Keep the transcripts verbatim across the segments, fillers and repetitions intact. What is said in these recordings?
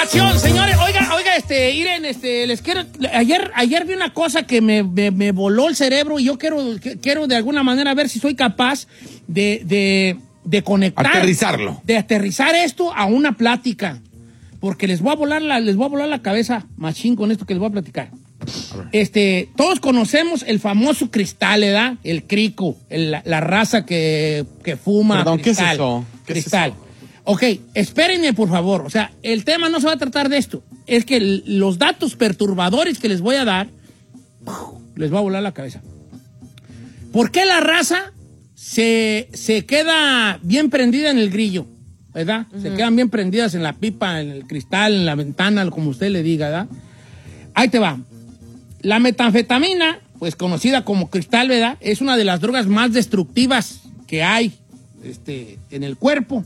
acción, señores. Oiga, oiga, este, Iren, este, les quiero. Ayer, ayer vi una cosa que me, me, me voló el cerebro y yo quiero, quiero de alguna manera ver si soy capaz de, de, de conectar. Aterrizarlo. De aterrizar esto a una plática. Porque les voy a volar la, les voy a volar la cabeza machín con esto que les voy a platicar. Este, todos conocemos el famoso cristal, ¿verdad? El crico, el, la, la raza que, que fuma. Perdón, cristal, ¿qué es eso? ¿Qué cristal. es eso? Ok, espérenme, por favor. O sea, el tema no se va a tratar de esto. Es que el, los datos perturbadores que les voy a dar, les va a volar la cabeza. ¿Por qué la raza se, se queda bien prendida en el grillo? ¿Verdad? Uh-huh. Se quedan bien prendidas en la pipa, en el cristal, en la ventana, como usted le diga, ¿verdad? Ahí te va. La metanfetamina, pues conocida como cristal, ¿verdad? Es una de las drogas más destructivas que hay este, en el cuerpo.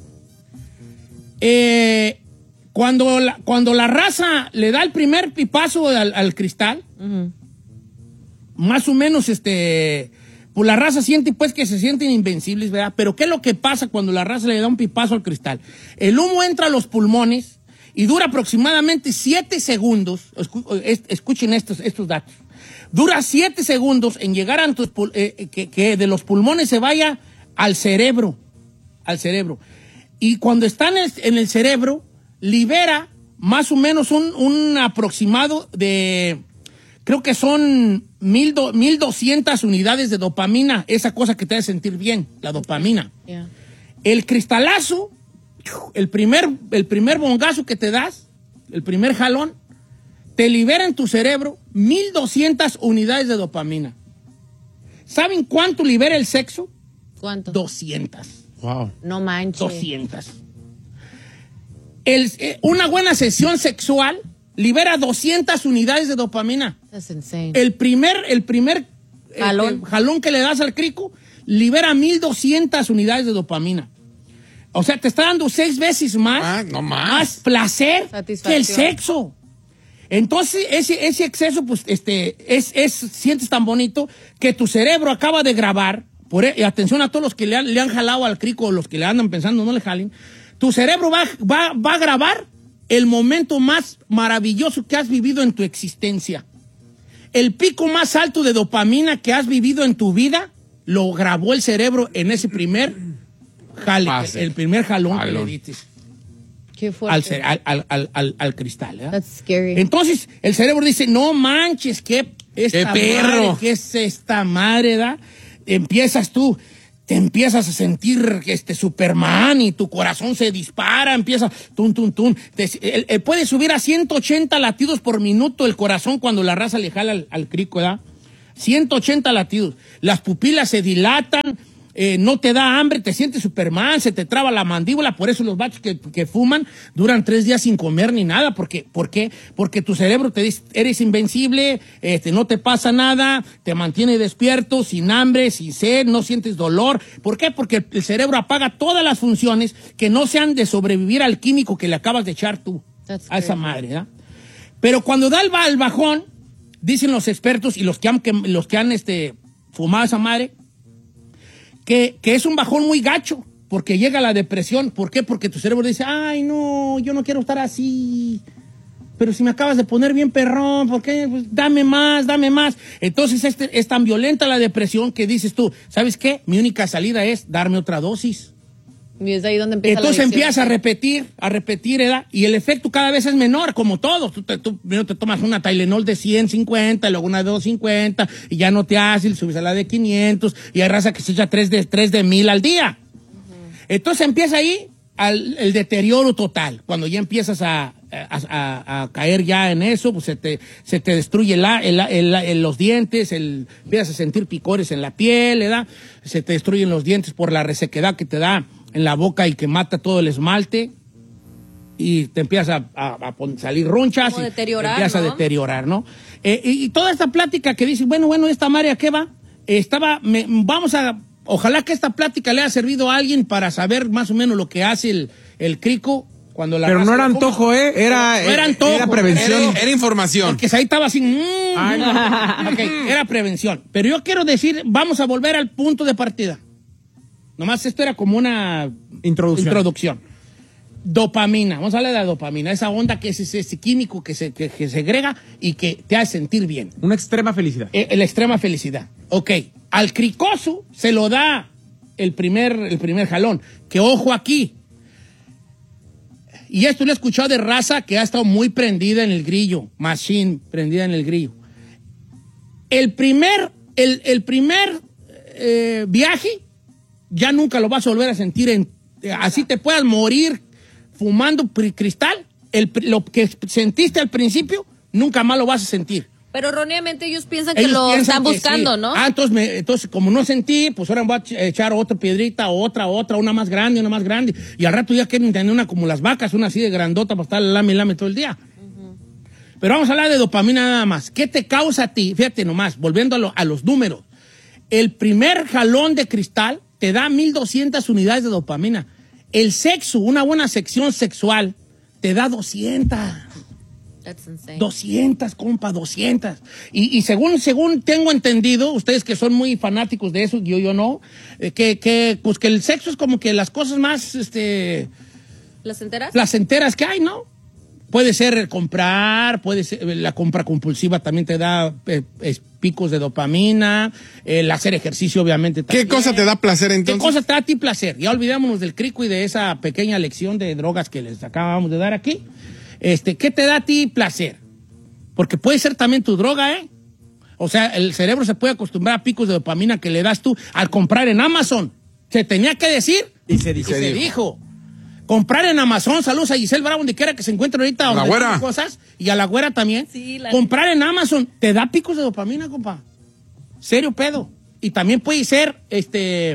Eh, cuando, la, cuando la raza le da el primer pipazo al, al cristal, uh-huh. más o menos, este, pues la raza siente pues que se sienten invencibles, ¿verdad? Pero ¿qué es lo que pasa cuando la raza le da un pipazo al cristal? El humo entra a los pulmones y dura aproximadamente siete segundos. Escu- escuchen estos, estos datos. Dura siete segundos en llegar a tus pul- eh, que, que de los pulmones se vaya al cerebro, al cerebro. Y cuando está en el, en el cerebro, libera más o menos un, un aproximado de, creo que son mil, do, mil doscientas unidades de dopamina, esa cosa que te hace sentir bien, la dopamina. Yeah. El cristalazo, el primer, el primer bongazo que te das, el primer jalón, te libera en tu cerebro mil doscientas unidades de dopamina. ¿Saben cuánto libera el sexo? ¿Cuánto? doscientas. Wow. No manches. doscientas. El, eh, una buena sesión sexual libera doscientas unidades de dopamina. That's insane. El primer, el primer jalón. Eh, jalón que le das al crico libera mil doscientas unidades de dopamina. O sea, te está dando seis veces más, ah, no más. más placer que el sexo. Entonces, ese, ese exceso, pues, este, es, es, sientes tan bonito que tu cerebro acaba de grabar. Por, y atención a todos los que le han, le han jalado al crico, o los que le andan pensando no le jalen. Tu cerebro va, va, va a grabar el momento más maravilloso que has vivido en tu existencia. El pico más alto de dopamina que has vivido en tu vida lo grabó el cerebro en ese primer jale, el, el primer jalón, jalón que le diste. Qué fuerte. Al, al, al, al, al cristal. ¿eh? That's scary. Entonces, el cerebro dice, no manches, qué, esta qué perro. Madre, ¿qué es esta madre, da? Empiezas tú, te empiezas a sentir este Superman y tu corazón se dispara, empieza tum, tum, tum. Te, él, él puede subir a ciento ochenta latidos por minuto el corazón cuando la raza le jala al, al crico, ¿verdad? ciento ochenta latidos. Las pupilas se dilatan, eh, no te da hambre, te sientes Superman, se te traba la mandíbula. Por eso los vatos que, que fuman duran tres días sin comer ni nada. Porque, ¿por qué? Porque tu cerebro te dice, eres invencible, este, no te pasa nada, te mantiene despierto, sin hambre, sin sed, no sientes dolor. ¿Por qué? Porque el cerebro apaga todas las funciones que no sean de sobrevivir al químico que le acabas de echar tú That's a esa madre, ¿verdad? Pero cuando da el, el bajón, dicen los expertos y los que han, que, los que han este, fumado esa madre, Que, que es un bajón muy gacho, porque llega la depresión. ¿Por qué? Porque tu cerebro dice, ay, no, yo no quiero estar así. Pero si me acabas de poner bien perrón, ¿por qué? Pues dame más, dame más. Entonces este, es tan violenta la depresión que dices tú, ¿sabes qué? Mi única salida es darme otra dosis. Y es ahí donde empieza Entonces la empiezas a repetir, a repetir, ¿verdad? Y el efecto cada vez es menor, como todo. Tú, te, tú primero te tomas una Tylenol de ciento cincuenta, luego una de doscientos cincuenta, y ya no te hace, subes a la de quinientos, y hay raza que se echa tres de, tres de mil al día. Uh-huh. Entonces empieza ahí al, el deterioro total. Cuando ya empiezas a, a, a, a caer ya en eso, pues se te, se te destruye la, el, el, el, los dientes, el, empiezas a sentir picores en la piel, ¿verdad? Se te destruyen los dientes por la resequedad que te da en la boca y que mata todo el esmalte y te empieza a, a, a salir ronchas y deteriorar, te empieza ¿no? a deteriorar, ¿no? Eh, y, y toda esta plática que dice, bueno, bueno, esta madre, ¿a qué va? Eh, estaba, me, vamos a, ojalá que esta plática le haya servido a alguien para saber más o menos lo que hace el, el crico cuando la Pero no era antojo, ¿eh? Era, no era antojo. Era prevención. Era, era información. Porque ahí estaba así, mmm, Ay, no. Okay, era prevención. Pero yo quiero decir, vamos a volver al punto de partida. Nomás esto era como una introducción. introducción. Dopamina, vamos a hablar de la dopamina, esa onda que es ese, ese químico que se, que, que segrega y que te hace sentir bien. Una extrema felicidad. Eh, la extrema felicidad. Ok, al cricoso se lo da el primer, el primer jalón. Que ojo aquí. Y esto lo he escuchado de raza que ha estado muy prendida en el grillo. Machine, prendida en el grillo. El primer, el, el primer eh, viaje ya nunca lo vas a volver a sentir. En, así te puedas morir fumando cristal. El, lo que sentiste al principio, nunca más lo vas a sentir. Pero erróneamente ellos piensan que Ellos lo piensan están que buscando, sí. ¿no? Ah, entonces, me, entonces, como no sentí, pues ahora voy a echar otra piedrita, otra, otra, una más grande, una más grande. Y al rato ya quieren tener una como las vacas, una así de grandota para estar lame y lame todo el día. Uh-huh. Pero vamos a hablar de dopamina nada más. ¿Qué te causa a ti? Fíjate nomás, volviendo a, lo, a los números. El primer jalón de cristal te da mil doscientas unidades de dopamina. El sexo, una buena sección sexual, te da doscientas. That's insane. doscientas, compa, doscientas. Y, y según, según tengo entendido, ustedes que son muy fanáticos de eso, yo, yo no, eh, que, que, pues que el sexo es como que las cosas más, este... ¿Placenteras? Placenteras que hay, ¿no? Puede ser comprar, puede ser, la compra compulsiva también te da eh, es, picos de dopamina, el hacer ejercicio obviamente también. ¿Qué cosa te da placer entonces? ¿Qué cosa te da a ti placer? Ya olvidémonos del crico y de esa pequeña lección de drogas que les acabamos de dar aquí. Este, ¿qué te da a ti placer? Porque puede ser también tu droga, ¿eh? O sea, el cerebro se puede acostumbrar a picos de dopamina que le das tú al comprar en Amazon. Se tenía que decir y se dijo. Y se dijo. Comprar en Amazon, saludos a Giselle Bravo, donde quiera que se encuentre ahorita. A la güera. Cosas, y a la güera también. Sí, la comprar en Amazon te da picos de dopamina, compa. Serio pedo. Y también puede ser, este,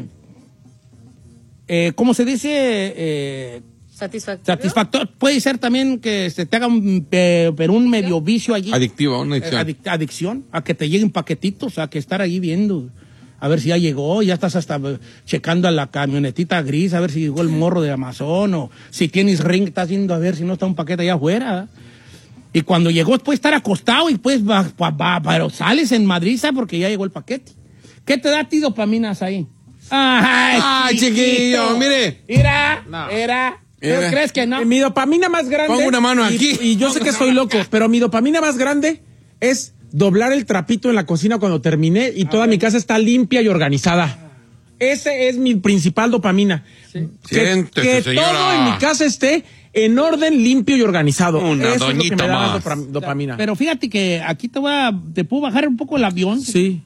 eh, ¿cómo se dice? Eh, Satisfactorio. Satisfactorio. Puede ser también que se te haga un, eh, pero un medio vicio allí. Adictivo, una adicción. Eh, adic- adicción, a que te lleguen paquetitos, a que estar ahí viendo, a ver si ya llegó, ya estás hasta eh, checando a la camionetita gris, a ver si llegó el morro de Amazon, o si tienes Ring, estás viendo a ver si no está un paquete allá afuera. Y cuando llegó, puedes estar acostado y pues va, va, va, pero sales en Madrid, ¿sabes? Porque ya llegó el paquete. ¿Qué te da a ti dopaminas ahí? ¡Ay, Ay, chiquillo, mire. Mira, No. era... Era. ¿Crees que no? Eh, Mi dopamina más grande. Pongo una mano y- aquí. Y, yo sé que soy loco, pero mi dopamina más grande es doblar el trapito en la cocina cuando terminé y toda mi casa está limpia y organizada. Ese es mi principal dopamina. Que, Siéntese, que señora. todo en mi casa esté en orden, limpio y organizado. Una Eso doñita es lo que me da más. dopam- dopamina. Pero fíjate que aquí te voy a... ¿Te puedo bajar un poco el avión? Sí.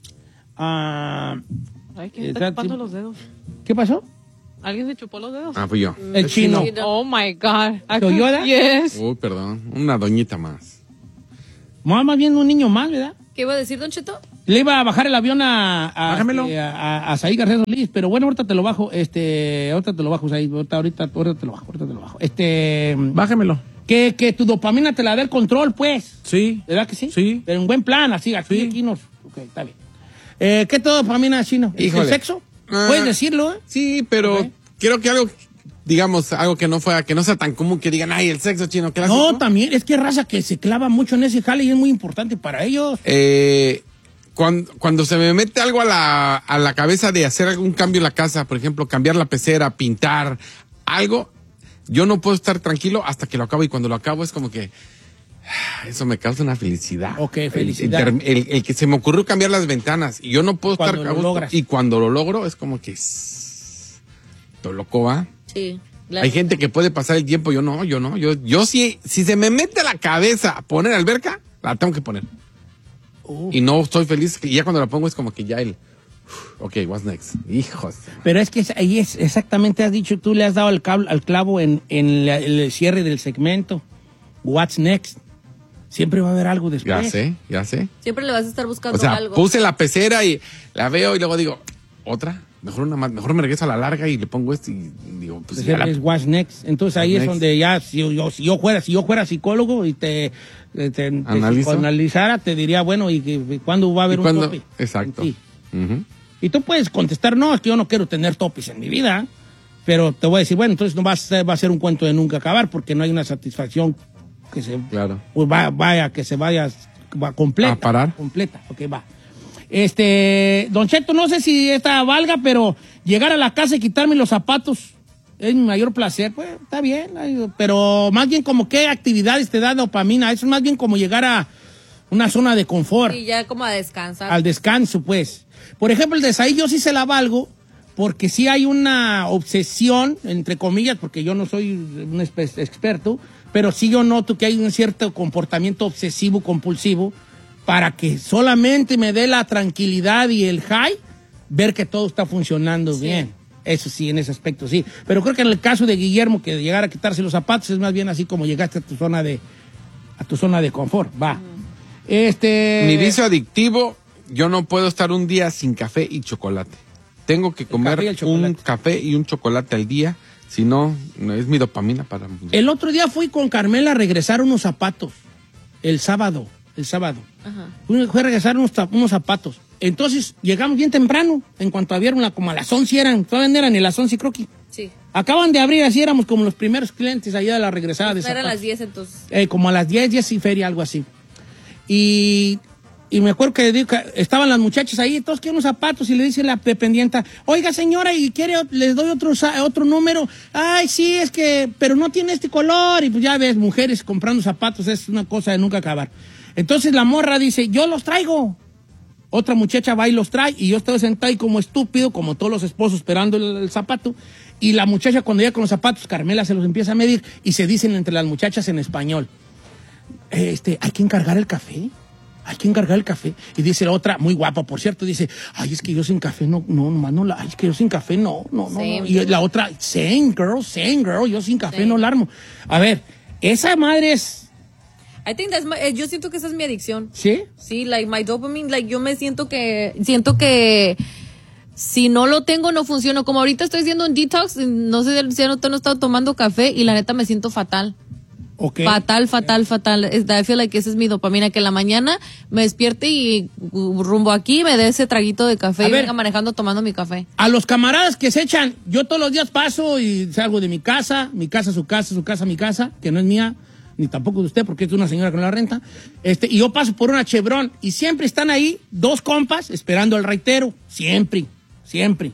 Ah, Ay, Eh, ¿quién está está- chupando los dedos? ¿Qué pasó? ¿Alguien se chupó los dedos? Ah, fui yo. El chino. Oh my God. I ¿Te oyó, could- Yes. Uy, perdón. Una doñita más. Más viendo un niño más, ¿verdad? ¿Qué iba a decir, Don Cheto? Le iba a bajar el avión a... a Bájamelo. este, a, a, a Saí García Solís, pero bueno, ahorita te lo bajo, este... Ahorita te lo bajo, Saí, ahorita, ahorita, ahorita te lo bajo, ahorita te lo bajo. Este... Bájemelo. Que, que tu dopamina te la dé el control, pues. Sí. ¿Verdad que sí? Sí. Pero en buen plan, así, aquí, Sí. aquí nos... Ok, está bien. Eh, ¿Qué te da dopamina, Chino? ¿El Híjole. sexo? Ah. ¿Puedes decirlo, eh? Sí, pero Ok. quiero que algo, digamos, algo que no fuera, que no sea tan común que digan, ay, el sexo chino, ¿qué No, también, es que hay raza que se clava mucho en ese jale y es muy importante para ellos. Eh, cuando, cuando se me mete algo a la, a la cabeza de hacer algún cambio en la casa, por ejemplo, cambiar la pecera, pintar, algo, yo no puedo estar tranquilo hasta que lo acabo y cuando lo acabo es como que ah, eso me causa una felicidad. Ok, felicidad. El, el- el que se me ocurrió cambiar las ventanas y yo no puedo Cuando estar lo a gusto, logras. y cuando lo logro es como que sss, todo loco va. Sí. la- Hay gente que puede pasar el tiempo, yo no, yo no, yo, yo sí, si se me mete a la cabeza poner alberca, la tengo que poner. Uh. Y no estoy feliz, y ya cuando la pongo es como que ya el, ok, what's next? Hijos. Pero es que es- ahí es exactamente, has dicho, tú le has dado al, cable, al clavo en, en la- el cierre del segmento. What's next? Siempre va a haber algo después. Ya sé, ya sé. Siempre le vas a estar buscando O sea, algo. puse la pecera y la veo y luego digo, ¿otra? Mejor una más, mejor me regreso a la larga y le pongo esto y digo, pues Pues ya la- es what's next. Entonces ahí What's es next. donde ya, si yo, si yo fuera, si yo fuera psicólogo y te, te, te Analizo. psicoanalizara, te diría, bueno, ¿y, y cuándo va a haber ¿Y un cuándo? tope? Exacto. Sí. Ujú. Y tú puedes contestar, no, es que yo no quiero tener topes en mi vida. Pero te voy a decir, bueno, entonces no va a ser, va a ser un cuento de nunca acabar porque no hay una satisfacción que se Claro. pues va- vaya, que se vaya va completa. ¿A parar? Completa, ok, va. Este, Don Cheto, no sé si esta valga, pero llegar a la casa y quitarme los zapatos es mi mayor placer, pues está bien, pero más bien como qué actividades te da dopamina, eso es más bien como llegar a una zona de confort. Y ya como a descansar. Al descanso, pues. Por ejemplo, el desayuno yo sí se la valgo, porque sí hay una obsesión, entre comillas, porque yo no soy un espe- experto, pero sí yo noto que hay un cierto comportamiento obsesivo, compulsivo, para que solamente me dé la tranquilidad y el high, ver que todo está funcionando Sí. bien. Eso sí, en ese aspecto sí. Pero creo que en el caso de Guillermo, que de llegar a quitarse los zapatos, es más bien así como llegaste a tu zona de, a tu zona de confort. Va. Este... Mi vicio adictivo, yo no puedo estar un día sin café y chocolate. Tengo que comer café y el chocolate. un café y un chocolate al día, si no, no es mi dopamina para... El otro día fui con Carmela a regresar unos zapatos. El sábado, el sábado. Ajá. Fui, fui a regresar unos, ta- unos zapatos. Entonces, llegamos bien temprano. En cuanto abrieron, la- como a las once eran. Todavía no eran ni las once, creo que. Sí. Acaban de abrir, así éramos como los primeros clientes allá de la regresada de No eran zapatos. las diez entonces. Eh, como a las diez, diez y feria, algo así. Y, y me acuerdo que, digo, que estaban las muchachas ahí, todos quieren unos zapatos, y le dice la dependienta, oiga señora, ¿y quiere, les doy otro, sa- otro número? Ay, sí, es que, pero no tiene este color. Y pues ya ves, mujeres comprando zapatos es una cosa de nunca acabar. Entonces la morra dice, yo los traigo. Otra muchacha va y los trae, y yo estoy sentado ahí como estúpido, como todos los esposos esperando el, el zapato. Y la muchacha, cuando llega con los zapatos, Carmela se los empieza a medir, y se dicen entre las muchachas en español, este, hay que encargar el café, hay que encargar el café. Y dice la otra, muy guapa, por cierto, dice, ay, es que yo sin café no, no, nomás no la, ay, es que yo sin café no, no, no. Same. no. Y la otra, same girl, same girl, yo sin café Same. no la armo. A ver, esa madre es, I think that's my- eh, yo siento que esa es mi adicción. ¿sí? Sí, like my dopamine, like yo me siento que, siento que si no lo tengo no funciona. Como ahorita estoy haciendo un detox, no sé si no he estado tomando café y la neta me siento fatal. Ok. Fatal, fatal, fatal. Es- I feel like esa es mi dopamina, que en la mañana me despierte y uh, rumbo aquí me dé ese traguito de café A y ver. venga manejando tomando mi café. A los camaradas que se echan, yo todos los días paso y salgo de mi casa, mi casa, su casa, su casa, mi casa, que no es mía, ni tampoco de usted, porque es de una señora que no la renta. Este, y yo paso por una Chevron y siempre están ahí dos compas esperando al raitero. Siempre, siempre.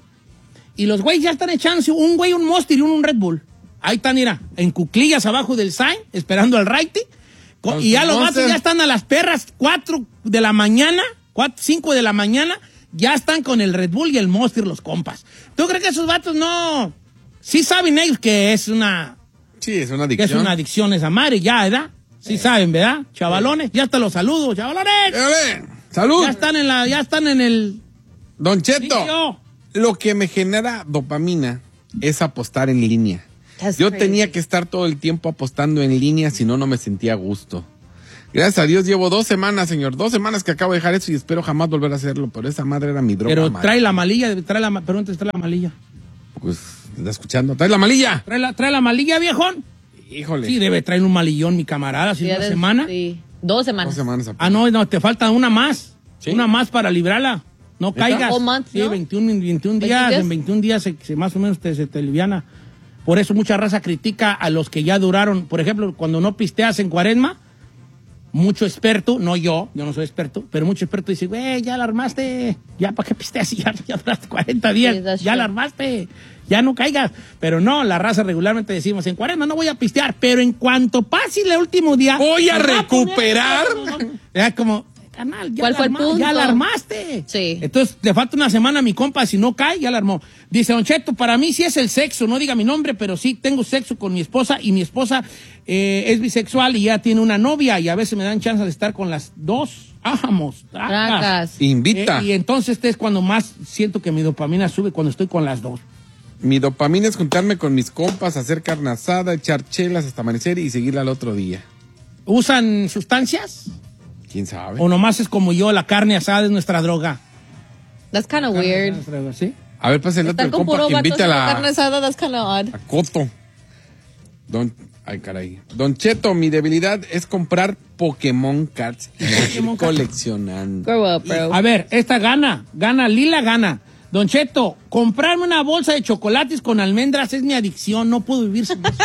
Y los güeyes ya están echándose un güey, un Monster y un, un Red Bull. Ahí están, mira, en cuclillas abajo del sign, esperando al raite. Co- Con Y ya su los vatos Monster. ya están a las perras, cuatro de la mañana, cuatro, cinco de la mañana, ya están con el Red Bull y el Monster los compas. ¿Tú crees que esos vatos no? Sí saben ellos que es una... Sí, es una Que adicción. es una adicción esa madre, ya, ¿verdad? Sí saben, ¿verdad? Chavalones, ya hasta los saludos, chavalones. ¡Éale! ¡Salud! Ya están en la, ya están en el... Don Cheto, Digo yo. lo que me genera dopamina es apostar en línea. That's Yo crazy. tenía que estar todo el tiempo apostando en línea, si no, no me sentía a gusto. Gracias a Dios llevo dos semanas, señor. Dos semanas que acabo de dejar eso y espero jamás volver a hacerlo. Pero esa madre era mi droga. Pero madre. trae la malilla, trae la, ma- perdón, trae la malilla. Pues, ¿está escuchando? ¿Trae la malilla? Trae la, trae la malilla, viejón. Híjole. Sí, debe traer un malillón, mi camarada, si Ya una des- semana. Sí, dos semanas. Dos semanas apenas. Ah, no, no, te falta una más. ¿Sí? Una más para librarla. No caigas. All month, Sí, ¿no? veintiún, veintiún días, ¿veintiún días? en veintiún días se, se más o menos te, se te liviana. Por eso mucha raza critica a los que ya duraron. Por ejemplo, cuando no pisteas en cuaresma, mucho experto, no yo, yo no soy experto, pero mucho experto dice, güey, ya la armaste, ya para qué pisteas, ya, ya duraste cuarenta días, Sí, that's ya true. la armaste, ya no caigas. Pero no, la raza regularmente decimos, en cuaresma no voy a pistear, pero en cuanto pase el último día... Voy a me voy poner- recuperar. Ya como, carnal, ya, ¿Cuál la fue el arma- punto? ya la armaste. Sí. Entonces, le falta una semana a mi compa, si no cae, ya la armó. Dice, Don Cheto, para mí sí es el sexo, no diga mi nombre, pero sí tengo sexo con mi esposa y mi esposa eh, es bisexual y ya tiene una novia y a veces me dan chance de estar con las dos. Vamos, tracas. Tracas. Invita. Eh, y entonces este es cuando más siento que mi dopamina sube, cuando estoy con las dos. Mi dopamina es juntarme con mis compas, hacer carne asada, echar chelas hasta amanecer y seguirla al otro día. ¿Usan sustancias? ¿Quién sabe? ¿O nomás es como yo, la carne asada es nuestra droga? That's kind of weird. Nuestra droga, ¿sí? A ver, pásale otro Estar el con compa puro que vato invite a haciendo carne la asada, that's kind of odd. a Coto. Don, ay, caray. Don Cheto, mi debilidad es comprar Pokémon Cards y seguir Pokémon Cards. coleccionando. Grow up, bro. A ver, esta gana, gana, Lila gana. Don Cheto, comprarme una bolsa de chocolates con almendras es mi adicción, no puedo vivir sin eso.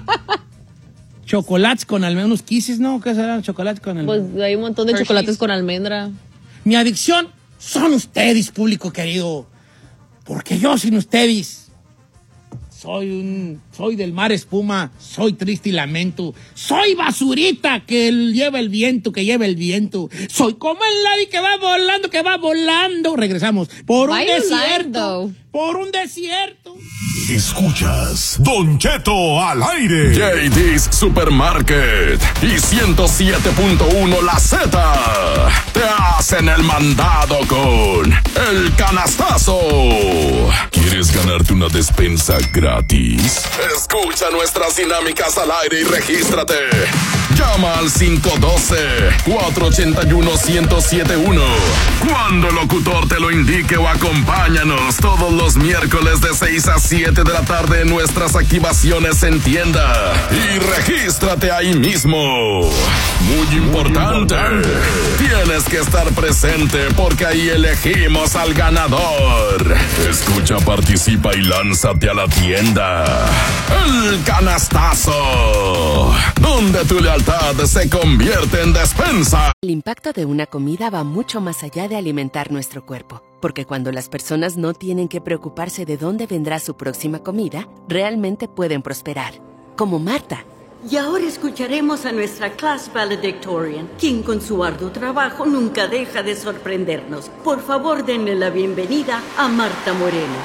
Chocolates con almendras, unos kisses, ¿no? ¿Qué serán chocolates con almendras? Pues hay un montón de Hershey's. chocolates con almendra. Mi adicción son ustedes, público querido. Porque yo sin ustedes Soy un, soy del mar espuma, soy triste y lamento. Soy basurita que lleva el viento, que lleva el viento. Soy como el ave que va volando, que va volando. Regresamos. Por un Why desierto. lying, Por un desierto. Escuchas Don Cheto al aire. J D's Supermarket y ciento siete punto uno La Z te hacen el mandado con el canastazo. ¿Quieres ganarte una despensa gratis? Escucha nuestras dinámicas al aire y regístrate. Llama al cinco uno dos, cuatro ocho uno, uno cero siete uno. Cuando el locutor te lo indique o acompáñanos todos los miércoles de seis a siete de la tarde en nuestras activaciones en tienda. Y regístrate ahí mismo. Muy importante. Tienes que estar presente porque ahí elegimos al ganador. Escucha, participa y lánzate a la tienda. El canastazo, donde tu lealtad se convierte en despensa. El impacto de una comida va mucho más allá de alimentar nuestro cuerpo, porque cuando las personas no tienen que preocuparse de dónde vendrá su próxima comida, realmente pueden prosperar. Como Marta. Y ahora escucharemos a nuestra class valedictorian, quien con su arduo trabajo nunca deja de sorprendernos. Por favor, denle la bienvenida a Marta Moreno.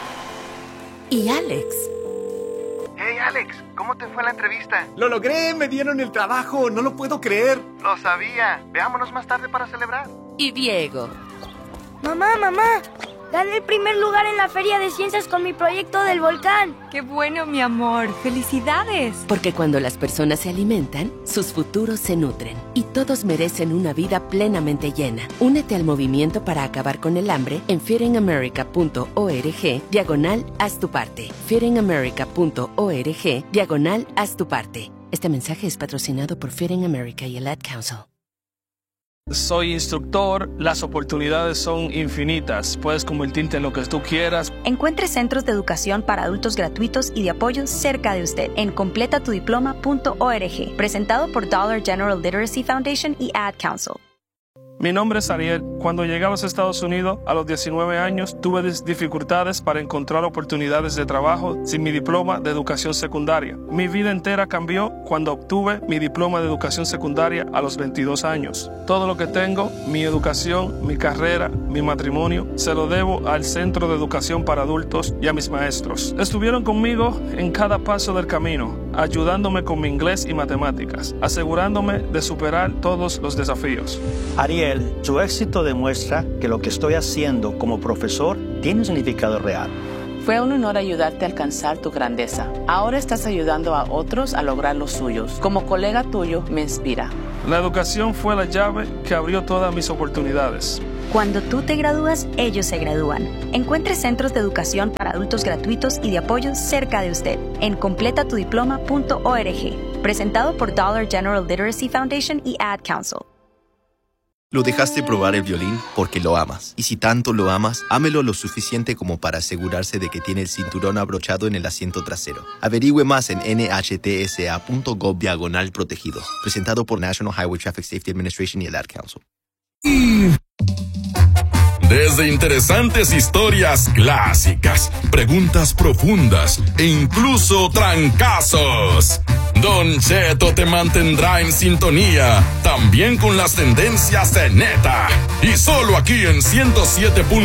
Y Alex. Hey Alex, ¿cómo te fue la entrevista? Lo logré, me dieron el trabajo, no lo puedo creer. Lo sabía, veámonos más tarde para celebrar. Y Diego. Mamá, mamá, gané el primer lugar en la Feria de Ciencias con mi proyecto del volcán. ¡Qué bueno, mi amor! ¡Felicidades! Porque cuando las personas se alimentan, sus futuros se nutren. Y todos merecen una vida plenamente llena. Únete al movimiento para acabar con el hambre en feedingamerica.org diagonal haz tu parte. feedingamerica.org diagonal haz tu parte. Este mensaje es patrocinado por Feeding America y el Ad Council. Soy instructor, las oportunidades son infinitas, puedes convertirte en lo que tú quieras. Encuentre centros de educación para adultos gratuitos y de apoyo cerca de usted en completa tu diploma punto org, presentado por Dollar General Literacy Foundation y Ad Council. Mi nombre es Ariel. Cuando llegué a los Estados Unidos a los diecinueve años, tuve dificultades para encontrar oportunidades de trabajo sin mi diploma de educación secundaria. Mi vida entera cambió cuando obtuve mi diploma de educación secundaria a los veintidós años. Todo lo que tengo, mi educación, mi carrera, mi matrimonio, se lo debo al Centro de Educación para Adultos y a mis maestros. Estuvieron conmigo en cada paso del camino, ayudándome con mi inglés y matemáticas, asegurándome de superar todos los desafíos. Ariel, tu éxito demuestra que lo que estoy haciendo como profesor tiene un significado real. Fue un honor ayudarte a alcanzar tu grandeza. Ahora estás ayudando a otros a lograr los suyos. Como colega tuyo, me inspira. La educación fue la llave que abrió todas mis oportunidades. Cuando tú te gradúas, ellos se gradúan. Encuentre centros de educación para adultos gratuitos y de apoyo cerca de usted en completa tu diploma punto org, presentado por Dollar General Literacy Foundation y Ad Council. Lo dejaste probar el violín porque lo amas. Y si tanto lo amas, ámelo lo suficiente como para asegurarse de que tiene el cinturón abrochado en el asiento trasero. Averigüe más en N H T S A punto gov diagonal protegidos. Presentado por National Highway Traffic Safety Administration y el Ad Council. Desde interesantes historias clásicas, preguntas profundas e incluso trancazos, Don Cheto te mantendrá en sintonía, también con las tendencias de neta. Y solo aquí en ciento siete punto uno